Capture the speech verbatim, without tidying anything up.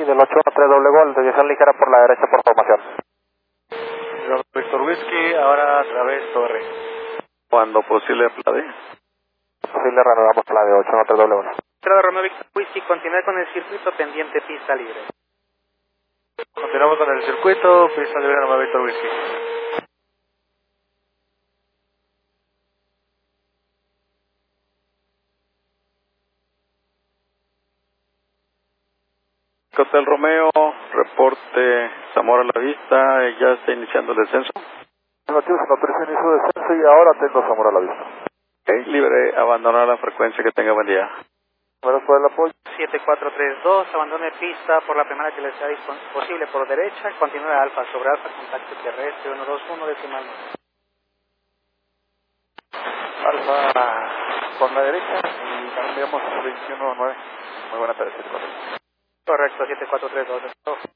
del ocho uno tres doble gol, desviación ligera por la derecha por formación. Víctor Whisky, ahora a través Torre. Cuando posible, Plade. Posible, reanudamos la de ocho uno tres doble uno. Entrada Romeo Víctor Whisky, continúa con el circuito pendiente pista libre. Continuamos con el circuito, pista libre Romeo Víctor Whisky. Hotel Romeo, reporte Zamora a la vista, ya está iniciando el descenso. Negativo, se autoriza inicio de descenso y ahora tengo Zamora a la vista. Ok, libre, abandonar la frecuencia, que tenga buen día. Gracias por el apoyo. siete cuatro tres dos, abandone pista por la primera que le sea posible por derecha, continúe Alfa, sobre Alfa, contacto terrestre uno dos uno decimal. Alfa por la derecha y también veamos veintiuno nueve. Muy buena tarde, siete cuatro. Correcto, siete cuatro tres dos.